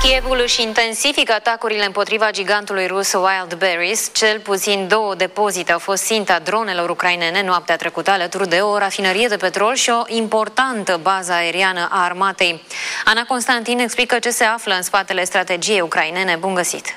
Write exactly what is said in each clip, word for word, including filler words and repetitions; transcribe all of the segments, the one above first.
Kievul își intensifică atacurile împotriva gigantului rus Wildberries. Cel puțin două depozite au fost ținta dronelor ucrainene noaptea trecută, alături de o rafinărie de petrol și o importantă bază aeriană a armatei. Ana Constantin explică ce se află în spatele strategiei ucrainene. Bun găsit!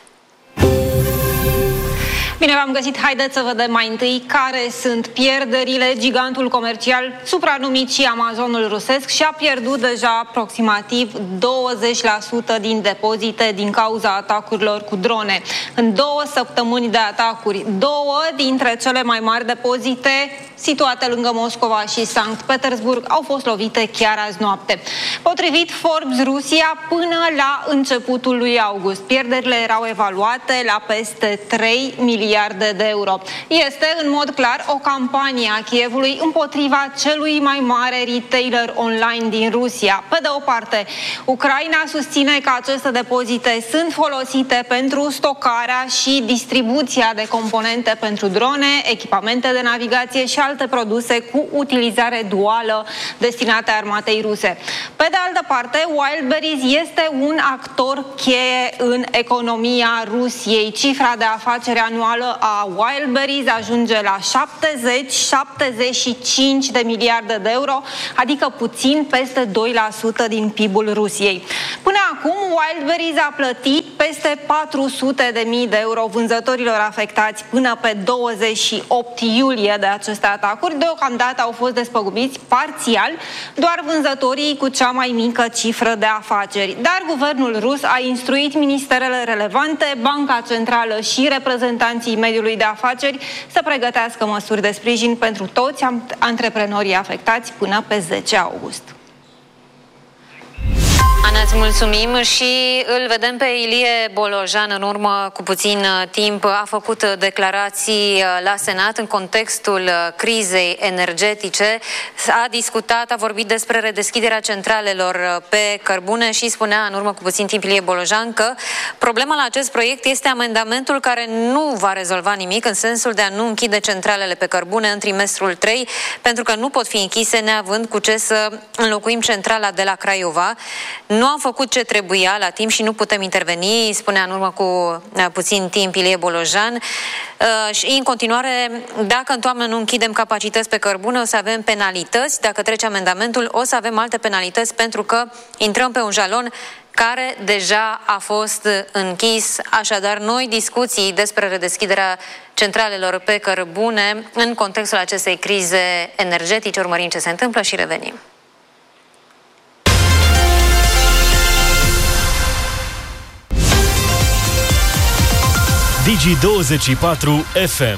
Bine v-am găsit! Haideți să vedem mai întâi care sunt pierderile. Gigantul comercial, supranumit și Amazonul rusesc, și-a pierdut deja aproximativ douăzeci la sută din depozite din cauza atacurilor cu drone. În două săptămâni de atacuri, două dintre cele mai mari depozite situate lângă Moscova și Sankt Petersburg au fost lovite chiar azi noapte. Potrivit Forbes Rusia, până la începutul lui august, pierderile erau evaluate la peste trei miliarde de euro. Este, în mod clar, o campanie a Kievului împotriva celui mai mare retailer online din Rusia. Pe de o parte, Ucraina susține că aceste depozite sunt folosite pentru stocarea și distribuția de componente pentru drone, echipamente de navigație și alte produse cu utilizare duală destinate armatei ruse. Pe de altă parte, Wildberries este un actor cheie în economia Rusiei. Cifra de afaceri anuală a Wildberries ajunge la șaptezeci șaptezeci și cinci de miliarde de euro, adică puțin peste doi la sută din P I B-ul Rusiei. Până acum, Wildberries a plătit peste patru sute de mii de euro vânzătorilor afectați până pe douăzeci și opt iulie de aceste atacuri. Deocamdată au fost despăgubiți parțial doar vânzătorii cu cea mai mică cifră de afaceri. Dar guvernul rus a instruit ministerele relevante, Banca Centrală și reprezentanții mediului de afaceri să pregătească măsuri de sprijin pentru toți antreprenorii afectați până pe zece august. Ana, îți mulțumim și îl vedem pe Ilie Bolojan. În urmă cu puțin timp a făcut declarații la Senat în contextul crizei energetice. A discutat, a vorbit despre redeschiderea centralelor pe cărbune și spunea în urmă cu puțin timp Ilie Bolojan că problema la acest proiect este amendamentul care nu va rezolva nimic, în sensul de a nu închide centralele pe cărbune în trimestrul trei, pentru că nu pot fi închise neavând cu ce să înlocuim centrala de la Craiova. Nu am făcut ce trebuia la timp și nu putem interveni, spunea în urmă cu puțin timp Ilie Bolojan. Și în continuare, dacă în toamnă nu închidem capacități pe cărbune, o să avem penalități. Dacă trece amendamentul, o să avem alte penalități, pentru că intrăm pe un jalon care deja a fost închis. Așadar, noi discuții despre redeschiderea centralelor pe cărbune în contextul acestei crize energetice. Urmărim ce se întâmplă și revenim. Digi douăzeci și patru F M.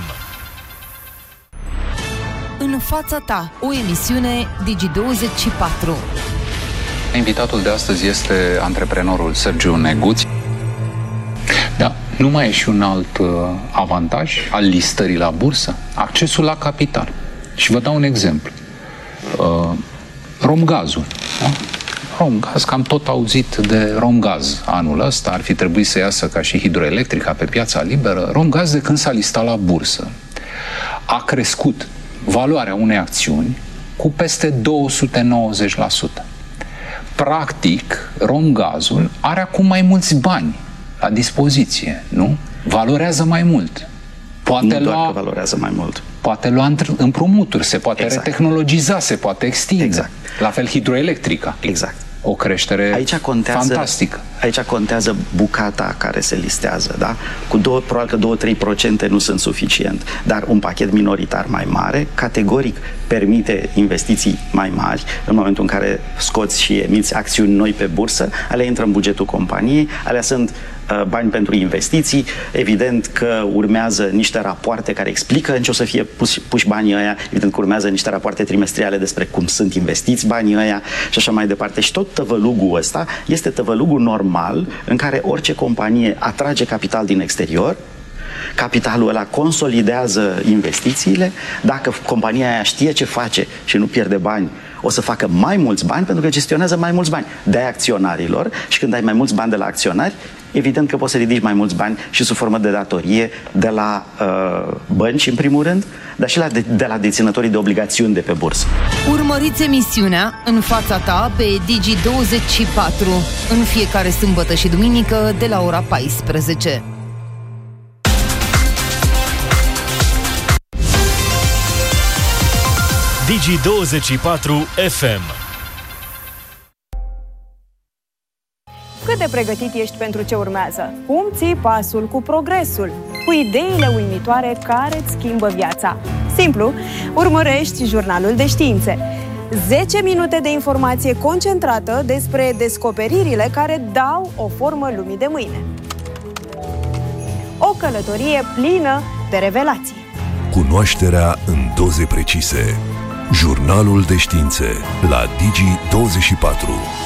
În fața ta, o emisiune Digi douăzeci și patru. Invitatul de astăzi este antreprenorul Sergiu Neguț. Da, nu mai e și un alt uh, avantaj al listării la bursă? Accesul la capital. Și vă dau un exemplu. Uh, Romgazul. Da? Romgaz, că am tot auzit de Romgaz anul ăsta, ar fi trebuit să iasă ca și hidroelectrica pe piața liberă. Romgaz, de când s-a listat la bursă, a crescut valoarea unei acțiuni cu peste două sute nouăzeci la sută. Practic, Romgazul are acum mai mulți bani la dispoziție, nu? Valorează mai mult. Poate nu lua, doar că valorează mai mult. Poate lua împrumuturi, se poate exact. retehnologiza, se poate extinde. Exact. La fel hidroelectrica. Exact. O creștere aici contează, fantastică. Aici contează bucata care se listează, da? Cu două, probabil că două-trei procente nu sunt suficient, dar un pachet minoritar mai mare, categoric permite investiții mai mari. În momentul în care scoți și emiți acțiuni noi pe bursă, alea intră în bugetul companiei, alea sunt uh, bani pentru investiții. Evident că urmează niște rapoarte care explică în ce o să fie puși, puși banii ăia, evident că urmează niște rapoarte trimestriale despre cum sunt investiți banii ăia și așa mai departe. Și tot tăvălugul ăsta este tăvălugul normal în care orice companie atrage capital din exterior, capitalul ăla consolidează investițiile, dacă compania aia știe ce face și nu pierde bani, o să facă mai mulți bani pentru că gestionează mai mulți bani. Dai acționarilor și când ai mai mulți bani de la acționari, evident că poți să ridici mai mulți bani și sub formă de datorie de la uh, bănci, în primul rând, dar și la de, de la deținătorii de obligațiuni de pe bursă. Urmăriți emisiunea În fața ta pe Digi douăzeci și patru în fiecare sâmbătă și duminică de la ora paisprezece. Digi douăzeci și patru F M. Cât de pregătit ești pentru ce urmează? Cum ții pasul cu progresul? Cu ideile uimitoare care îți schimbă viața? Simplu, urmărești Jurnalul de Științe. zece minute de informație concentrată despre descoperirile care dau o formă lumii de mâine. O călătorie plină de revelații. Cunoașterea în doze precise. Jurnalul de Științe la Digi douăzeci și patru.